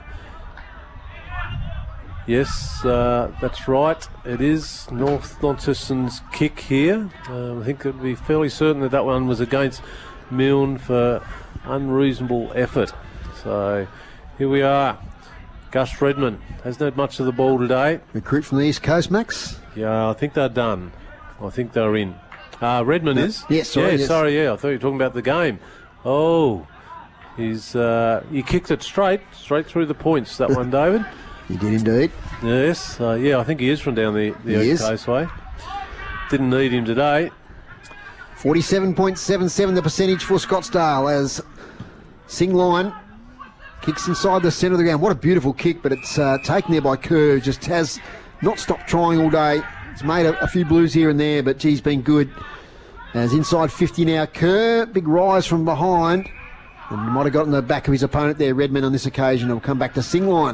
Yes, uh, that's right. It is North Launceston's kick here. Um, I think it would be fairly certain that that one was against Milne for unreasonable effort. So here we are. Gus Redmond hasn't had much of the ball today. Recruit from the East Coast, Max? Yeah, I think they're done. I think they're in. Uh, Redmond No. is? Yes, sorry, Yeah, yes. sorry, yeah. I thought you were talking about the game. Oh, he's uh, he kicked it straight, straight through the points, that one, David. He did indeed. Yes, uh, yeah, I think he is from down the, the He East is. Coast way. Didn't need him today. forty-seven point seven seven the percentage for Scottsdale as Singline kicks inside the centre of the ground. What a beautiful kick, but it's uh, taken there by Kerr. Just has not stopped trying all day. It's made a, a few blues here and there, but geez, been good. As inside fifty now, Kerr, big rise from behind. And might have gotten the back of his opponent there, Redmond, on this occasion. He'll come back to Singline.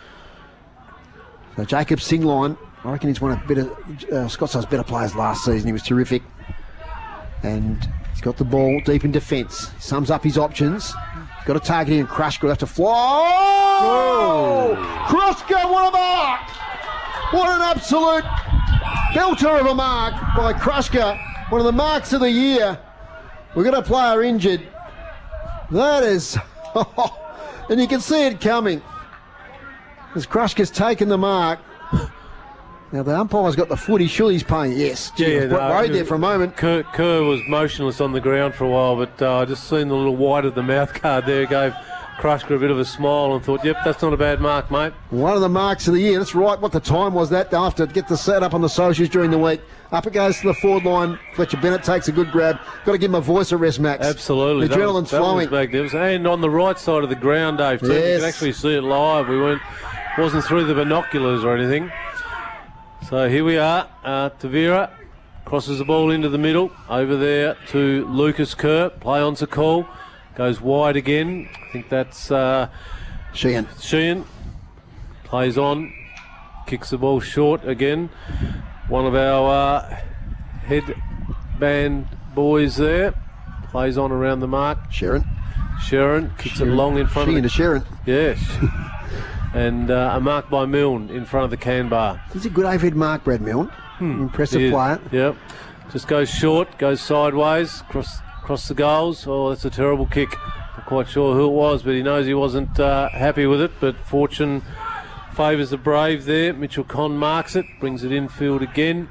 So Jacob Singline, I reckon he's one of better, uh, Scottsdale's better players last season. He was terrific. And he's got the ball deep in defence. Sums up his options. He's got a target here and Krushka will have to fly. Oh! Krushka, what a mark! What an absolute belter of a mark by Krushka. One of the marks of the year. We've got a player injured. That is... and you can see it coming. As Krushka's taken the mark. Now the umpire's got the footy. Surely he's paying. Yes. Gee, I was no, worried there for a moment. Kerr, Kerr was motionless on the ground for a while, but uh, I just seen the little white of the mouth guard there, gave Krushka a bit of a smile and thought, yep, that's not a bad mark, mate. One of the marks of the year. That's right. What the time was that? They'll have to get the set up on the socials during the week. Up it goes to the forward line. Fletcher Bennett takes a good grab. Got to give him a voice of rest, Max. Absolutely. The That adrenaline's was, that was flowing. magnificent. And on the right side of the ground, Dave, too. You Yes. can actually see it live. We weren't, wasn't through the binoculars or anything. So here we are. Uh, Tavira crosses the ball into the middle. Over there to Lucas Kerr. Play on to call. Goes wide again. I think that's uh, Sheehan. Sheehan. Plays on. Kicks the ball short again. One of our uh, headband boys there. Plays on around the mark. Sharon. Sharon. Kicks Sharon. it long in front Sheehan of to Sharon. Yes. And uh, a mark by Milne in front of the can bar. He's a good overhead mark, Brad Milne. Impressive Yeah, player. Yep. Just goes short, goes sideways, cross across the goals. Oh, that's a terrible kick. Not quite sure who it was, but he knows he wasn't uh, happy with it. But fortune favours the brave there. Mitchell Conn marks it, brings it infield again.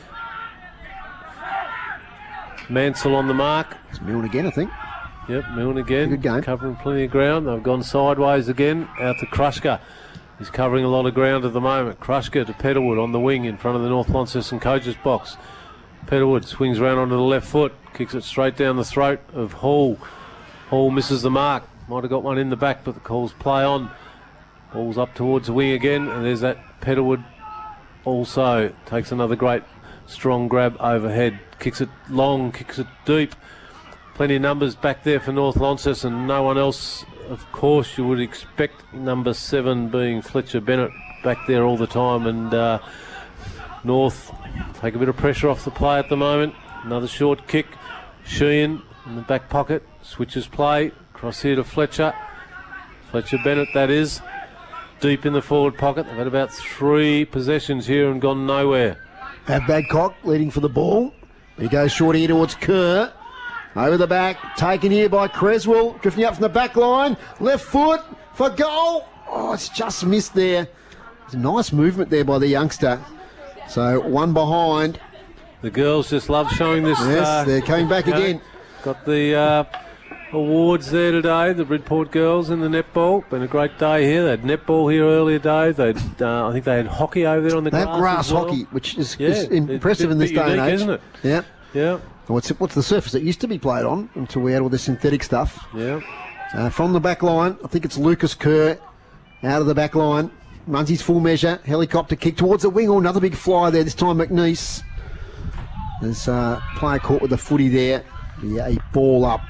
Mansell on the mark. It's Milne again, I think. Yep, Milne again. Good game. Covering plenty of ground. They've gone sideways again. Out to Krushka. He's covering a lot of ground at the moment. Krushka to Petalwood on the wing in front of the North Launceston coaches box. Petalwood swings round onto the left foot. Kicks it straight down the throat of Hall. Hall misses the mark. Might have got one in the back, but the calls play on. Ball's up towards the wing again. And there's that Petalwood also takes another great strong grab overhead. Kicks it long, kicks it deep. Plenty of numbers back there for North Launceston. No one else, of course, you would expect number seven being Fletcher Bennett back there all the time. And uh, North take a bit of pressure off the play at the moment. Another short kick. Sheehan in the back pocket. Switches play. Cross here to Fletcher. Fletcher Bennett, that is. Deep in the forward pocket. They've had about three possessions here and gone nowhere. Have Badcock leading for the ball. He goes short here towards Kerr. Over the back, taken here by Creswell, drifting up from the back line. Left foot for goal. Oh, it's just missed there. It's a nice movement there by the youngster. So one behind. The girls just love showing this. Yes, uh, they're coming back you know, again. Got the uh, awards there today, the Bridport girls in the netball. Been a great day here. They had netball here earlier today. They, uh, I think they had hockey over there on the They grass. have grass as well. hockey, which is, Yeah, is impressive it's a in this bit day and unique, age. isn't it? Yeah. Yeah. What's, what's the surface it used to be played on until we had all this synthetic stuff? Yeah. Uh, from the back line, I think it's Lucas Kerr out of the back line. Runs his full measure. Helicopter kick towards the wing. Oh, another big fly there. This time McNeese. There's a uh, player caught with the footy there. Yeah, a ball up.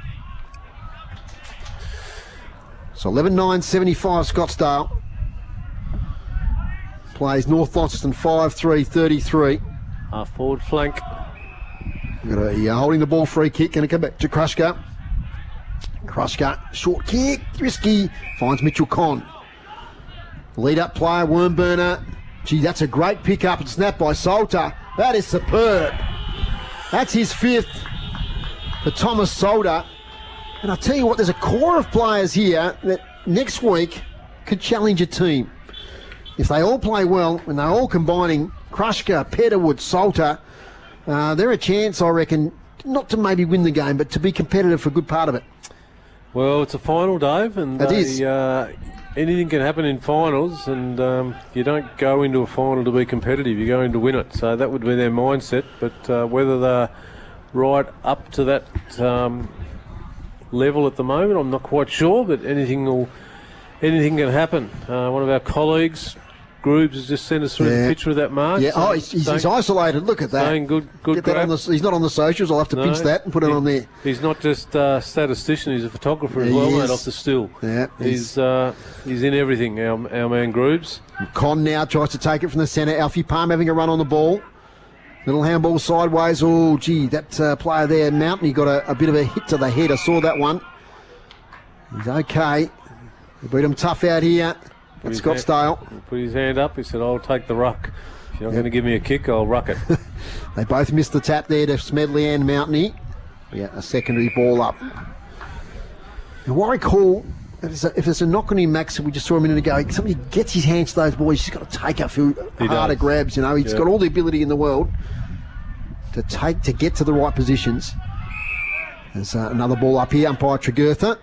So eleven nine seventy-five Scottsdale. Plays North Launceston five three thirty-three. Half forward flank. Got a, uh, holding the ball, free kick, going to come back to Krushka. Krushka, short kick, risky, finds Mitchell Conn. Lead up player, Wormburner. Gee, that's a great pick up and snap by Salter. That is superb. That's his fifth for Thomas Salter. And I tell you what, there's a core of players here that next week could challenge a team. If they all play well and they're all combining Krushka, Petterwood, Salter, Uh, they're a chance, I reckon, not to maybe win the game, but to be competitive for a good part of it. Well, it's a final, Dave, and It they, is. Uh, anything can happen in finals, and um, you don't go into a final to be competitive, you go in to win it. So that would be their mindset, but uh, whether they're right up to that um, level at the moment, I'm not quite sure, but anything will, anything can happen. Uh, one of our colleagues, Groobs, has just sent us through Yeah. the picture of that mark. Yeah, so oh, he's, he's, saying- he's isolated. Look at that. saying good, good Get that grab. on the, he's not on the socials. I'll have to No, pinch that and put it he- on there. He's not just a statistician, he's a photographer as He well, mate, is. off the still. Yeah, He's he's- uh, he's in everything, our, our man Groobs. Con now tries to take it from the centre. Alfie Palm having a run on the ball. Little handball sideways. Oh, gee, that uh, player there, Mountain, he got a, a bit of a hit to the head. I saw that one. He's okay. They beat him tough out here at Put his Scottsdale. hand- Put his hand up, he said, I'll take the ruck. If you're not going to give me a kick, I'll ruck it. They both missed the tap there to Smedley and Mountney. Yeah, a secondary ball up. And Warwick Hall, if it's a, if it's a knock on him, Max, we just saw a minute ago, if somebody gets his hands to those boys, he's got to take a few He harder does. grabs, you know. He's Yeah. got all the ability in the world to take, to get to the right positions. There's uh, another ball up here, umpire Tregurtha.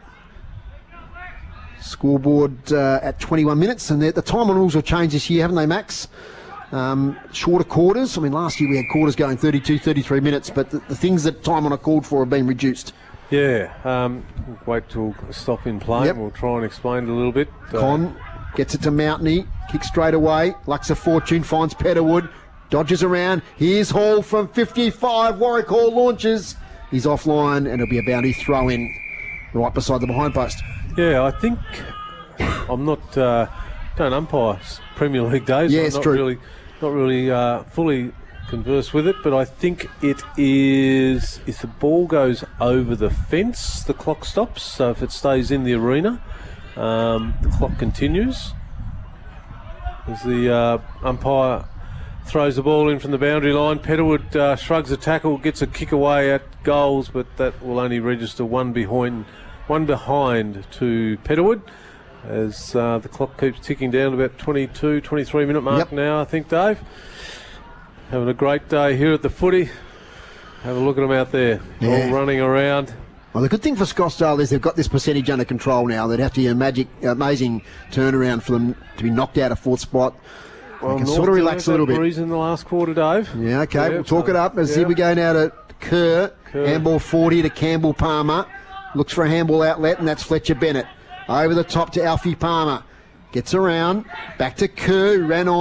Scoreboard uh, at twenty-one minutes, and the, the time on rules have changed this year, haven't they, Max? Um, shorter quarters. I mean, last year we had quarters going thirty-two, thirty-three minutes, but the, the things that time on a called for have been reduced. Yeah, um, wait till stop in play. Yep. We'll try and explain it a little bit. Uh, Con gets it to Mountney, kicks straight away. Lux of Fortune finds Petterwood, dodges around. Here's Hall from fifty-five. Warwick Hall launches. He's offline, and it'll be a bounty throw in right beside the behind post. Yeah, I think I'm not uh, don't umpire Premier League days. Yeah, I'm it's not true. really not really uh, fully conversed with it, but I think it is if the ball goes over the fence, the clock stops. So if it stays in the arena, um, the clock continues. As the uh, umpire throws the ball in from the boundary line, Petterwood uh, shrugs a tackle, gets a kick away at goals, but that will only register one behind. One behind to Petterwood as uh, the clock keeps ticking down to about twenty-two, twenty-three minute mark Yep. now, I think, Dave. Having a great day here at the footy. Have a look at them out there, Yeah. all running around. Well, the good thing for Scottsdale is they've got this percentage under control now. They'd have to be a magic, amazing turnaround for them to be knocked out of fourth spot. Well, they can North sort of did relax have a little that bit. breeze in the last quarter, Dave. Yeah, okay, Yeah, we'll talk it up. As yeah. here we go now to Kerr. Kerr. Handball forty to Campbell Palmer. Looks for a handball outlet, and that's Fletcher Bennett. Over the top to Alfie Palmer. Gets around. Back to Kerr, who ran on.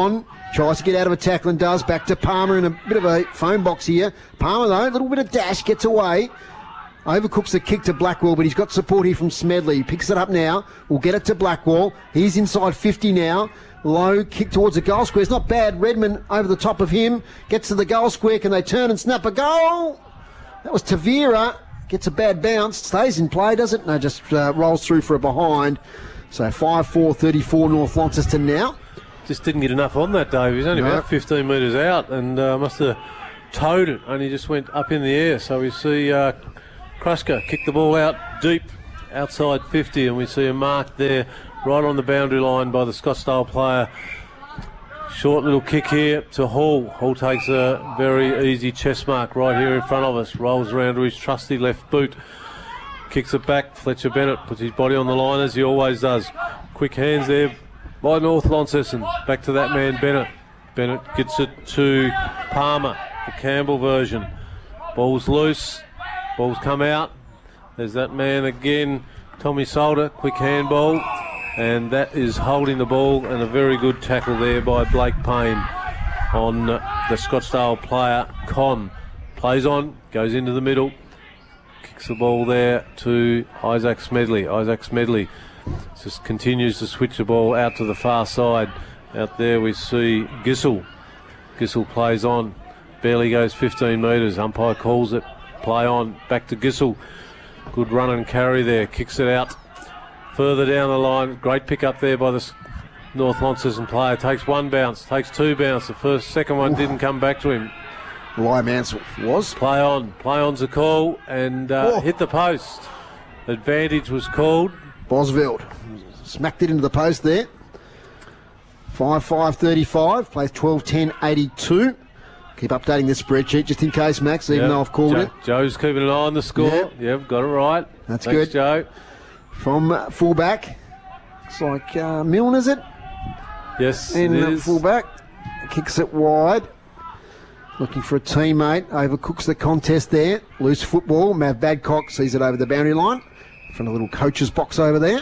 Tries to get out of a tackle and does. Back to Palmer in a bit of a phone box here. Palmer, though, a little bit of dash, gets away. Overcooks the kick to Blackwell, but he's got support here from Smedley. He picks it up now. We'll get it to Blackwell. He's inside fifty now. Low kick towards the goal square. It's not bad. Redmond over the top of him. Gets to the goal square. Can they turn and snap a goal? That was Tavira. Gets a bad bounce. Stays in play, does it? No, just uh, rolls through for a behind. So five four thirty-four North Launceston now. Just didn't get enough on that, Dave. He was only No. about fifteen metres out and uh, must have towed it. Only just went up in the air. So we see uh, Kruska kick the ball out deep outside fifty, and we see a mark there right on the boundary line by the Scottsdale player. Short little kick here to Hall. Hall takes a very easy chest mark right here in front of us. Rolls around to his trusty left boot. Kicks it back. Fletcher Bennett puts his body on the line as he always does. Quick hands there by North Launceston. Back to that man Bennett. Bennett gets it to Palmer, the Campbell version. Ball's loose. Ball's come out. There's that man again, Tommy Solder. Quick handball. And that is holding the ball, and a very good tackle there by Blake Payne on the Scottsdale player, Con. Plays on, goes into the middle, kicks the ball there to Isaac Smedley. Isaac Smedley just continues to switch the ball out to the far side. Out there we see Gissel. Gissel plays on, barely goes fifteen metres. Umpire calls it, play on, back to Gissel. Good run and carry there, kicks it out. Further down the line, great pick up there by the North Launceston player. Takes one bounce, takes two bounce. The first, second one Oof. didn't come back to him. Liam Ansell was. Play on, play on's a call and uh, hit the post. Advantage was called. Bosveld smacked it into the post there. five five thirty-five, plays twelve ten eighty-two. Keep updating this spreadsheet just in case, Max, even yep. though I've called Joe, it. Joe's keeping an eye on the score. Yep, yep got it right. That's Thanks, good. Joe. From uh, fullback, looks like uh, Milne, is it? Yes, in it uh, is. fullback, kicks it wide. Looking for a teammate, overcooks the contest there. Loose football, Mav Badcock sees it over the boundary line. From a little coach's box over there.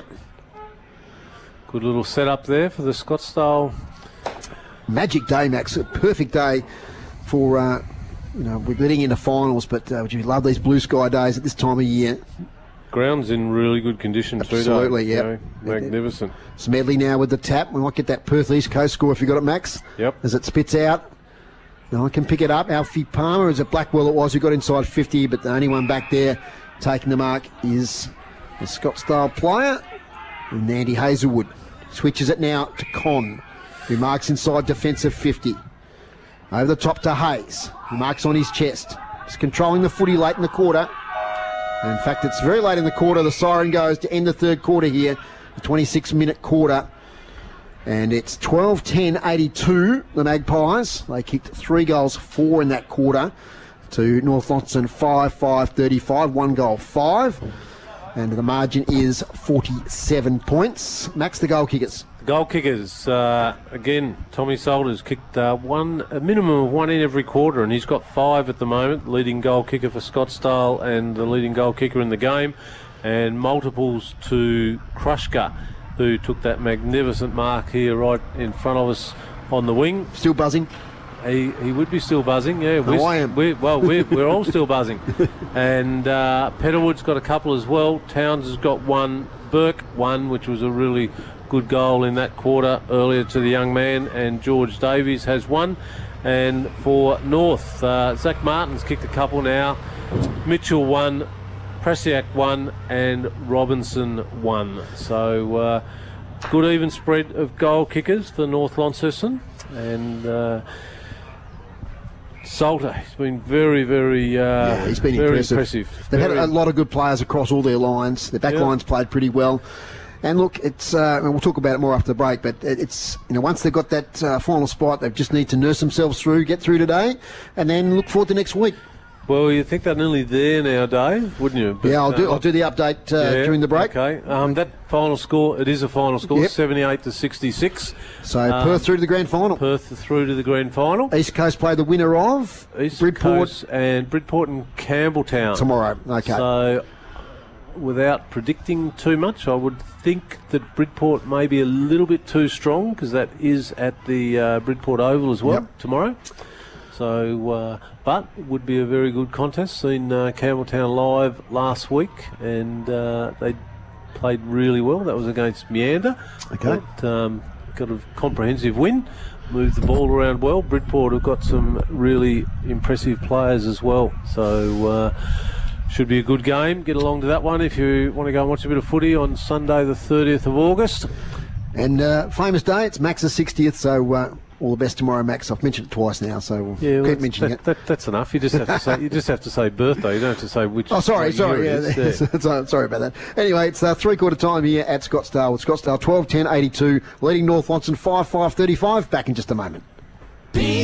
Good little setup there for the Scottsdale. Magic day, Max. A perfect day for, uh, you know, we're getting into finals, but uh, would you love these blue sky days at this time of year? Ground's in really good condition too. Absolutely, though. yeah. You know, magnificent. Smedley now with the tap. We might get that Perth East Coast score if you got it, Max. Yep. As it spits out. No one can pick it up. Alfie Palmer, is it Blackwell it was, who got inside fifty, but the only one back there taking the mark is the Scottsdale player, and Andy Hazelwood. Switches it now to Con, who marks inside defensive fifty. Over the top to Hayes, who marks on his chest. He's controlling the footy late in the quarter. In fact, it's very late in the quarter. The siren goes to end the third quarter here, the twenty-six minute quarter. And it's twelve ten eighty-two, the Magpies. They kicked three goals, four in that quarter, to North Launceston five five thirty-five, one goal, five. And the margin is forty-seven points. Max, the goal kickers. Goal kickers, uh, again, Tommy Solder's kicked uh, one, a minimum of one in every quarter, and he's got five at the moment. Leading goal kicker for Scottsdale and the leading goal kicker in the game. And multiples to Kruska, who took that magnificent mark here right in front of us on the wing. Still buzzing? He, he would be still buzzing, yeah. No, I am. We're, well, we're, we're all still buzzing. And uh, Petterwood's got a couple as well. Towns has got one. Burke one, which was a really good goal in that quarter earlier to the young man. And George Davies has one. And for North, uh, Zach Martin's kicked a couple now. Mitchell one. Prasiak one and Robinson one. So uh, good even spread of goal kickers for North Launceston. And uh, Salter, he's been very, very, uh, yeah, he's been very impressive. impressive. They've very had a lot of good players across all their lines. Their back yeah. lines played pretty well. And look, it's uh, we'll talk about it more after the break, but it's, you know, once they've got that uh, final spot, they just need to nurse themselves through, get through today, and then look forward to next week. Well, you'd think they're nearly there now, Dave, wouldn't you? But, yeah, I'll do. uh, I'll do the update uh, yeah, during the break. Okay. Um, that final score, it is a final score, Yep. seventy-eight to sixty-six. So Um, Perth through to the grand final. Perth through to the grand final. East Coast play the winner of East Bridport Coast and Bridport and Campbelltown tomorrow. Okay. So without predicting too much, I would think that Bridport may be a little bit too strong, because that is at the uh, Bridport Oval as well Yep. tomorrow. So, uh, but it would be a very good contest. Seen uh, Campbelltown live last week, and uh, they played really well. That was against Meander. Okay. But, um, got a comprehensive win. Moved the ball around well. Bridport have got some really impressive players as well. So, uh, should be a good game. Get along to that one if you want to go and watch a bit of footy on Sunday the thirtieth of August. And uh, famous day, it's Max's sixtieth, so uh, all the best tomorrow, Max. I've mentioned it twice now, so we'll Yeah, well, keep mentioning that, it. that, that's enough. You just have to say you just have to say birthday. You don't have to say which. Oh, sorry, what sorry, year yeah, it is. Yeah. so- sorry about that. Anyway, it's uh, three-quarter time here at Scottsdale with Scottsdale twelve ten eighty-two, leading North Watson five five thirty-five. Back in just a moment.